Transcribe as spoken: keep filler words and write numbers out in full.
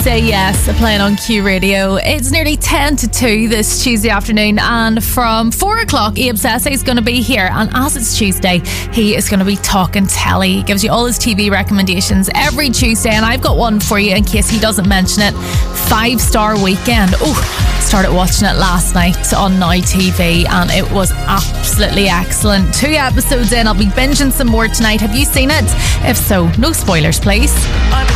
Say Yes, playing on Q Radio. It's nearly ten to two this Tuesday afternoon, and from four o'clock, Abe Sese is going to be here. And as it's Tuesday, he is going to be talking telly. He gives you all his T V recommendations every Tuesday, and I've got one for you in case he doesn't mention it. Five Star Weekend. Oh, started watching it last night on Now T V, and it was absolutely excellent. Two episodes in, I'll be binging some more tonight. Have you seen it? If so, no spoilers, please.